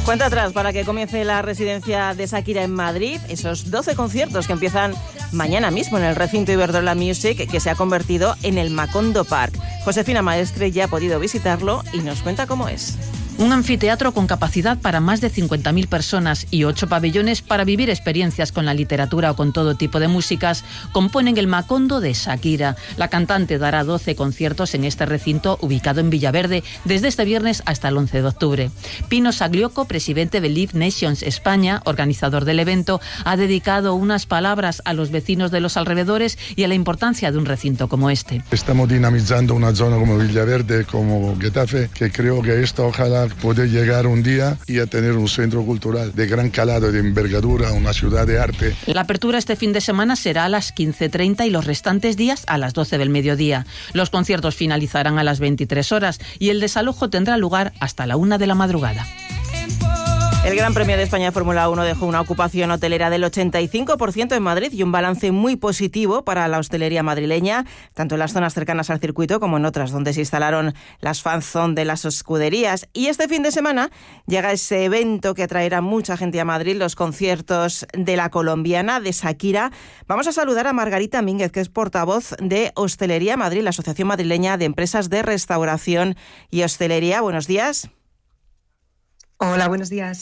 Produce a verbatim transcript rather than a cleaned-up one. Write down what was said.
Cuenta atrás para que comience la residencia de Shakira en Madrid, esos doce conciertos que empiezan mañana mismo en el recinto Iberdrola Music, que se ha convertido en el Macondo Park. Josefina Maestre ya ha podido visitarlo y nos cuenta cómo es. Un anfiteatro con capacidad para más de cincuenta mil personas y ocho pabellones para vivir experiencias con la literatura o con todo tipo de músicas componen el Macondo de Shakira. La cantante dará doce conciertos en este recinto ubicado en Villaverde desde este viernes hasta el once de octubre. Pino Saglioco, presidente de Live Nations España, organizador del evento, ha dedicado unas palabras a los vecinos de los alrededores y a la importancia de un recinto como este. Estamos dinamizando una zona como Villaverde, como Getafe, que creo que esto ojalá poder llegar un día y a tener un centro cultural de gran calado, de envergadura, una ciudad de arte. La apertura este fin de semana será a las quince treinta y los restantes días a las doce del mediodía. Los conciertos finalizarán a las veintitrés horas y el desalojo tendrá lugar hasta la una de la madrugada. El Gran Premio de España de Fórmula uno dejó una ocupación hotelera del ochenta y cinco por ciento en Madrid y un balance muy positivo para la hostelería madrileña, tanto en las zonas cercanas al circuito como en otras donde se instalaron las fan zone de las escuderías. Y este fin de semana llega ese evento que atraerá mucha gente a Madrid, los conciertos de la colombiana, de Shakira. Vamos a saludar a Margarita Mínguez, que es portavoz de Hostelería Madrid, la Asociación Madrileña de Empresas de Restauración y Hostelería. Buenos días. Hola, buenos días.